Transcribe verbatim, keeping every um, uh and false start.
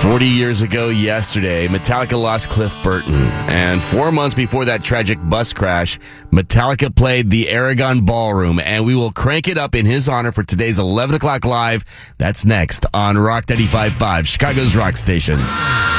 forty years ago yesterday, Metallica lost Cliff Burton. And four months before that tragic bus crash, Metallica played the Aragon Ballroom. And we will crank it up in his honor for today's eleven o'clock live. That's next on Rock ninety-five point five, Chicago's rock station.